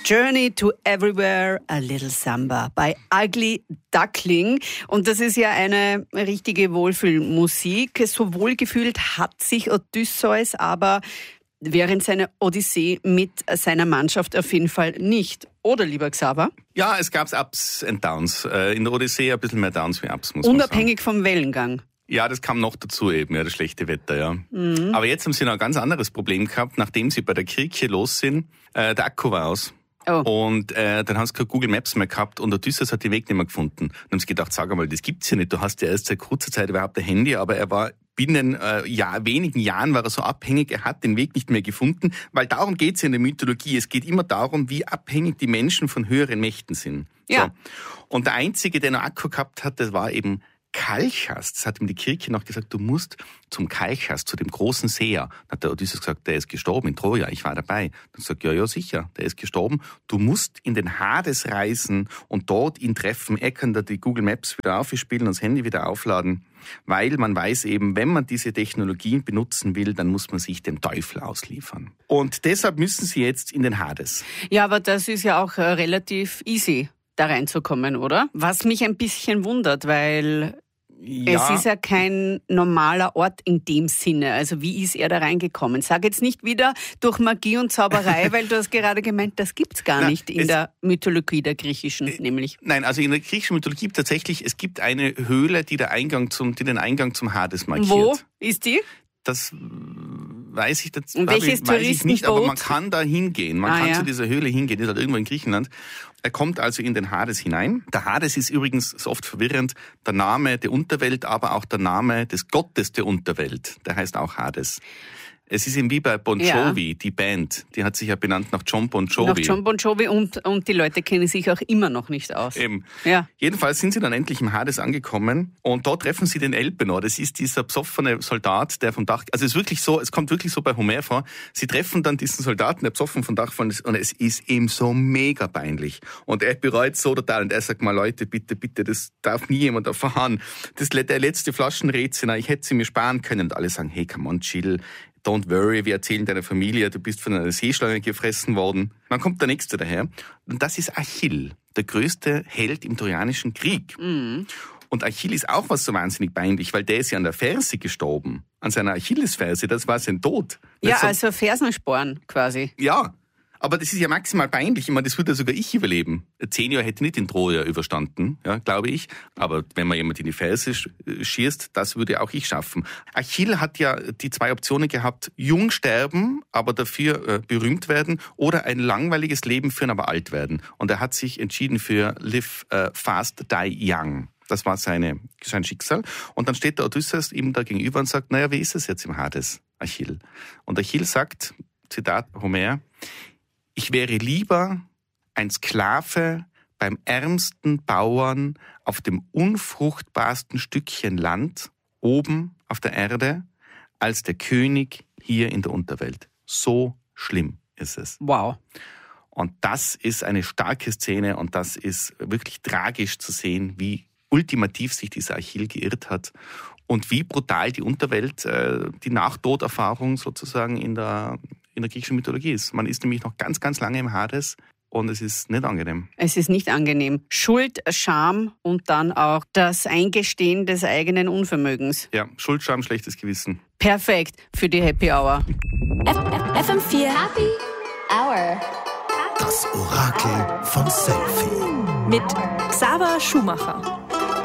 Journey to Everywhere, a Little Samba bei Ugly Duckling. Und das ist ja eine richtige Wohlfühlmusik. So wohlgefühlt hat sich Odysseus aber während seiner Odyssee mit seiner Mannschaft auf jeden Fall nicht. Oder, lieber Xaver? Ja, es gab Ups and Downs. In der Odyssee ein bisschen mehr Downs wie Ups, muss man sagen. Unabhängig vom Wellengang. Ja, das kam noch dazu eben, ja, das schlechte Wetter, ja. Mhm. Aber jetzt haben sie noch ein ganz anderes Problem gehabt, nachdem sie bei der Kirche los sind. Der Akku war aus. Oh. Und dann haben sie kein Google Maps mehr gehabt und Odysseus hat den Weg nicht mehr gefunden. Dann haben sie gedacht, sag einmal, das gibt's ja nicht. Du hast ja erst seit kurzer Zeit überhaupt ein Handy, aber er war binnen wenigen Jahren war er so abhängig, er hat den Weg nicht mehr gefunden, weil darum geht's ja in der Mythologie. Es geht immer darum, wie abhängig die Menschen von höheren Mächten sind. Ja. So. Und der Einzige, der noch Akku gehabt hat, das war eben Kalchas. Das hat ihm die Kirche noch gesagt, du musst zum Kalchas, zu dem großen Seher. Dann hat der Odysseus gesagt, der ist gestorben in Troja, ich war dabei. Dann sagt ja sicher, der ist gestorben. Du musst in den Hades reisen und dort ihn treffen. Er kann da die Google Maps wieder aufspielen und das Handy wieder aufladen, weil man weiß eben, wenn man diese Technologien benutzen will, dann muss man sich dem Teufel ausliefern. Und deshalb müssen sie jetzt in den Hades. Ja, aber das ist ja auch relativ easy, da reinzukommen, oder? Was mich ein bisschen wundert, weil es ist ja kein normaler Ort in dem Sinne. Also wie ist er da reingekommen? Sag jetzt nicht wieder durch Magie und Zauberei, weil du hast gerade gemeint, das gibt's gar nicht in der Mythologie der griechischen, nämlich. Nein, also in der griechischen Mythologie tatsächlich, es gibt eine Höhle, die den Eingang zum Hades markiert. Wo ist die? Das weiß ich nicht, aber man kann da hingehen. Man kann zu dieser Höhle hingehen, die ist halt irgendwo in Griechenland. Er kommt also in den Hades hinein. Der Hades ist übrigens, ist oft verwirrend, der Name der Unterwelt, aber auch der Name des Gottes der Unterwelt. Der heißt auch Hades. Es ist eben wie bei Bon Jovi, die Band, die hat sich ja benannt nach John Bon Jovi. Nach John Bon Jovi und die Leute kennen sich auch immer noch nicht aus. Eben. Ja. Jedenfalls sind sie dann endlich im Hades angekommen und dort treffen sie den Elpenor. Das ist dieser besoffene Soldat, der vom Dach, also es ist wirklich so, es kommt wirklich so bei Homer vor. Sie treffen dann diesen Soldaten, der besoffen vom Dach fällt und es ist ihm so mega peinlich. Und er bereut so total und er sagt mal, Leute, bitte, das darf nie jemand erfahren. Der letzte Flaschenrätsel, ich hätte sie mir sparen können. Und alle sagen, hey, come on, chill. Don't worry, wir erzählen deiner Familie, du bist von einer Seeschlange gefressen worden. Dann kommt der Nächste daher. Und das ist Achill, der größte Held im Trojanischen Krieg. Mhm. Und Achill ist auch was so wahnsinnig peinlich, weil der ist ja an der Ferse gestorben. An seiner Achillesferse, das war sein Tod. Ja, also Fersensporn quasi. Ja. Aber das ist ja maximal peinlich. Ich meine, das würde ja sogar ich überleben. 10 Jahre hätte nicht in Troja überstanden, ja, glaube ich. Aber wenn man jemand in die Ferse schießt, das würde auch ich schaffen. Achill hat ja die 2 Optionen gehabt. Jung sterben, aber dafür berühmt werden. Oder ein langweiliges Leben führen, aber alt werden. Und er hat sich entschieden für Live Fast, Die Young. Das war sein Schicksal. Und dann steht der Odysseus ihm da gegenüber und sagt, naja, wie ist es jetzt im Hades, Achill? Und Achill sagt, Zitat Homer, ich wäre lieber ein Sklave beim ärmsten Bauern auf dem unfruchtbarsten Stückchen Land oben auf der Erde als der König hier in der Unterwelt. So schlimm ist es. Wow. Und das ist eine starke Szene und das ist wirklich tragisch zu sehen, wie ultimativ sich dieser Achill geirrt hat und wie brutal die Unterwelt, die Nachtoderfahrung sozusagen in der griechischen Mythologie ist. Man ist nämlich noch ganz, ganz lange im Hades und es ist nicht angenehm. Es ist nicht angenehm. Schuld, Scham und dann auch das Eingestehen des eigenen Unvermögens. Ja, Schuld, Scham, schlechtes Gewissen. Perfekt für die Happy Hour. FM4 Happy Hour. Das Orakel von Selfie. Mit Xaver Schumacher.